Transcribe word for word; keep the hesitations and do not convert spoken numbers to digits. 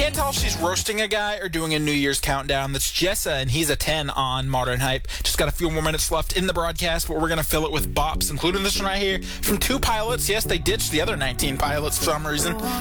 can't tell if she's roasting a guy or doing a New Year's countdown. That's Jessa, and he's a ten on Modern Hype. Just got a few more minutes left in the broadcast, but we're going to fill it with bops, including this one right here from Two Pilots. Yes, they ditched the other nineteen pilots for some reason.